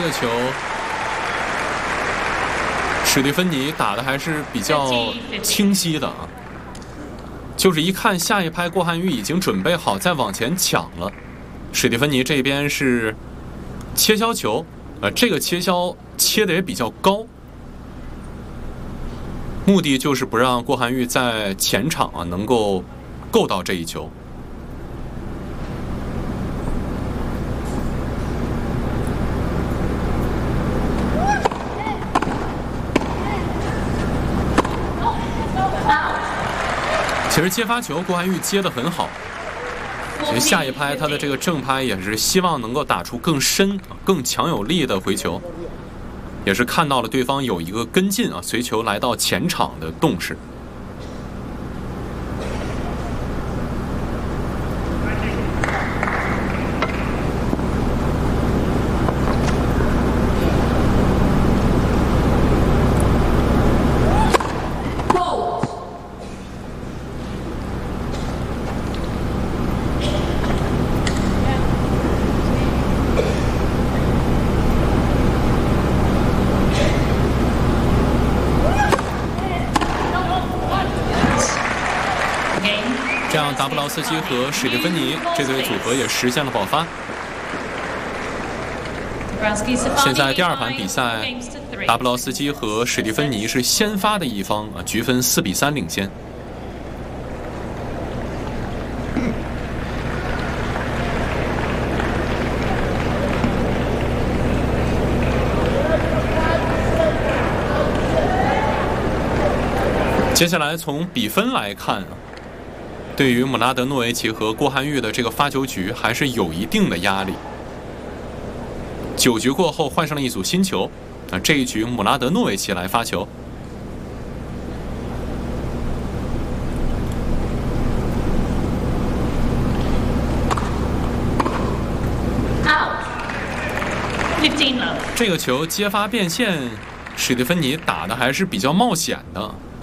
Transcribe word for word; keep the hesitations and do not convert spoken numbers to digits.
个球，史蒂芬妮打的还是比较清晰的啊，就是一看下一拍郭涵予已经准备好再往前抢了，史蒂芬妮这边是切削球，呃，这个切削切的也比较高，目的就是不让郭涵予在前场啊能够够到这一球。其实接发球郭涵予接得很好，其实下一拍他的这个正拍也是希望能够打出更深、更强有力的回球，也是看到了对方有一个跟进啊，随球来到前场的动势。这样，达布劳斯基和史蒂芬妮这对组合也实现了爆发。现在第二盘比赛，达布劳斯基和史蒂芬妮是先发的一方啊，局分四比三领先。接下来从比分来看啊，对于姆拉德诺维奇和郭涵予的这个发球局还是有一定的压力。九局过后换上了一组新球，啊，这一局姆拉德诺维奇来发球。这个球接发变线，史蒂芬妮打的还是比较冒险的。